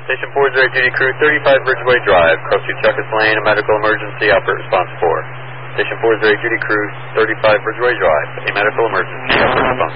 Station 4 is duty crew, 35 Bridgeway Drive, cross-street Chuckus Lane, a medical emergency, output response 4. Station 4 is duty crew, 35 Bridgeway Drive, a medical emergency, output response